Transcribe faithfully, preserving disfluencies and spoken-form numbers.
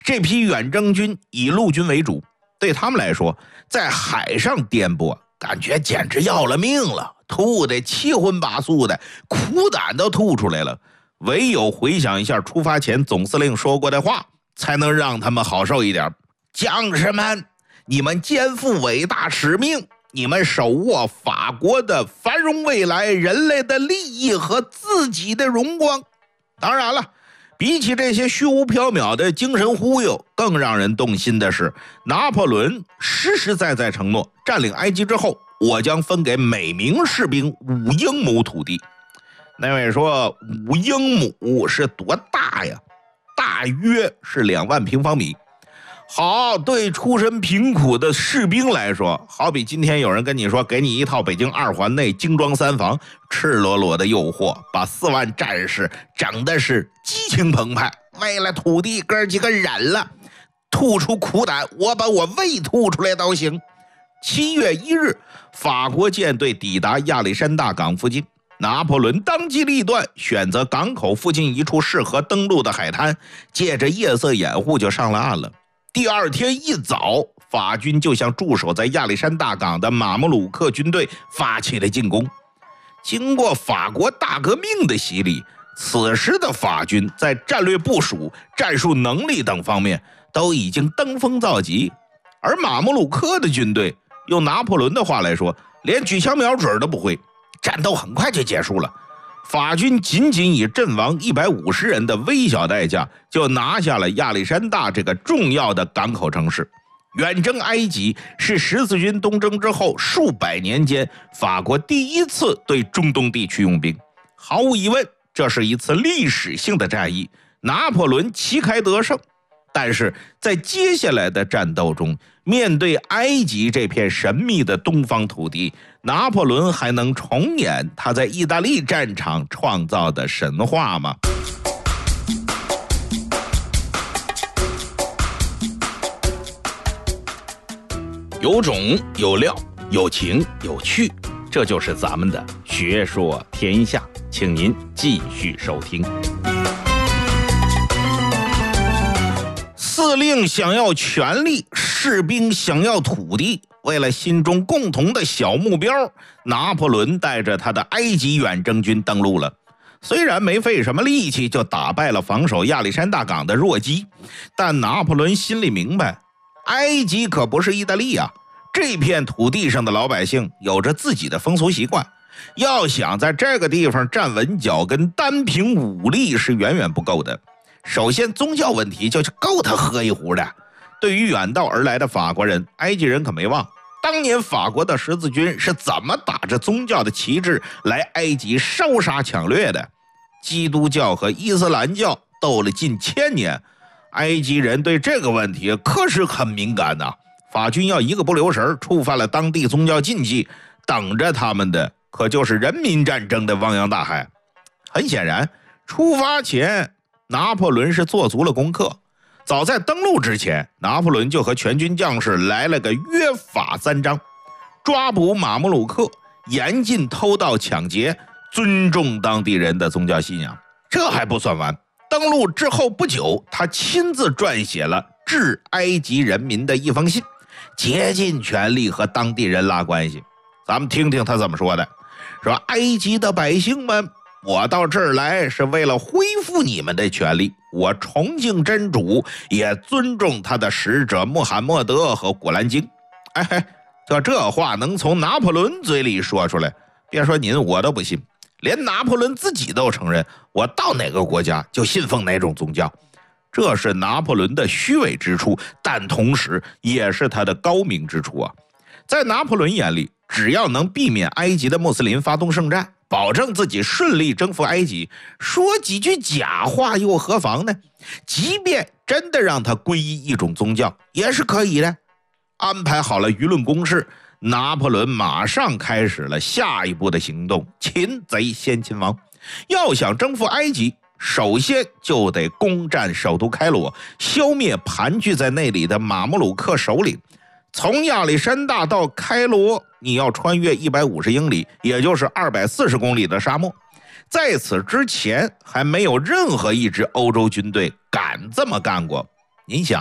这批远征军以陆军为主，对他们来说，在海上颠簸，感觉简直要了命了，吐得七荤八素的，苦胆都吐出来了。唯有回想一下出发前总司令说过的话，才能让他们好受一点。将士们，你们肩负伟大使命，你们手握法国的繁荣未来、人类的利益和自己的荣光。当然了，比起这些虚无缥缈的精神忽悠，更让人动心的是，拿破仑实实在在承诺，占领埃及之后，我将分给每名士兵五英亩土地。那位说五英亩是多大呀？大约是两万平方米。好，对出身贫苦的士兵来说，好比今天有人跟你说，给你一套北京二环内精装三房，赤裸裸的诱惑，把四万战士整的是激情澎湃，为了土地哥几个忍了，吐出苦胆，我把我胃吐出来都行。七月一日，法国舰队抵达亚历山大港附近，拿破仑当机立断，选择港口附近一处适合登陆的海滩，借着夜色掩护就上了岸了。第二天一早，法军就向驻守在亚历山大港的马穆鲁克军队发起了进攻。经过法国大革命的洗礼，此时的法军在战略部署、战术能力等方面都已经登峰造极，而马穆鲁克的军队用拿破仑的话来说，连举枪瞄准都不会。战斗很快就结束了，法军仅仅以阵亡一百五十人的微小代价，就拿下了亚历山大这个重要的港口城市。远征埃及是十字军东征之后数百年间法国第一次对中东地区用兵。毫无疑问，这是一次历史性的战役，拿破仑旗开得胜。但是在接下来的战斗中，面对埃及这片神秘的东方土地，拿破仑还能重演他在意大利战场创造的神话吗？有种有料，有情有趣，这就是咱们的学说天下，请您继续收听。司令想要权力，士兵想要土地，为了心中共同的小目标，拿破仑带着他的埃及远征军登陆了。虽然没费什么力气就打败了防守亚历山大港的弱鸡，但拿破仑心里明白，埃及可不是意大利啊，这片土地上的老百姓有着自己的风俗习惯，要想在这个地方站稳脚跟，单凭武力是远远不够的。首先，宗教问题就够他喝一壶的。对于远道而来的法国人，埃及人可没忘，当年法国的十字军是怎么打着宗教的旗帜来埃及烧杀抢掠的。基督教和伊斯兰教斗了近千年，埃及人对这个问题可是很敏感的。法军要一个不留神触犯了当地宗教禁忌，等着他们的可就是人民战争的汪洋大海。很显然，出发前拿破仑是做足了功课。早在登陆之前，拿破仑就和全军将士来了个约法三章：抓捕马穆鲁克，严禁偷盗抢劫，尊重当地人的宗教信仰。这还不算完，登陆之后不久，他亲自撰写了致埃及人民的一封信，竭尽全力和当地人拉关系。咱们听听他怎么说的，说埃及的百姓们，我到这儿来是为了恢复你们的权利，我崇敬真主，也尊重他的使者穆罕默德和古兰经。哎，就这话能从拿破仑嘴里说出来，别说您，我都不信。连拿破仑自己都承认，我到哪个国家就信奉哪种宗教。这是拿破仑的虚伪之处，但同时也是他的高明之处啊。在拿破仑眼里，只要能避免埃及的穆斯林发动圣战，保证自己顺利征服埃及，说几句假话又何妨呢？即便真的让他皈依一种宗教也是可以的。安排好了舆论攻势，拿破仑马上开始了下一步的行动，擒贼先擒王。要想征服埃及，首先就得攻占首都开罗，消灭盘踞在那里的马穆鲁克首领。从亚历山大到开罗，你要穿越一百五十英里，也就是二百四十公里的沙漠。在此之前，还没有任何一支欧洲军队敢这么干过。 您想。